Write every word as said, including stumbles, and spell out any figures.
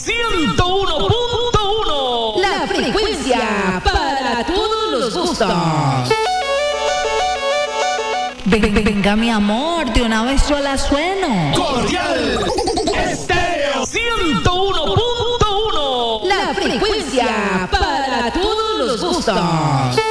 ciento uno punto uno. La frecuencia para todos los gustos. Ven- Venga, mi amor, de una vez yo la sueno. Cordial Estéreo ciento uno punto uno. La frecuencia para todos los gustos.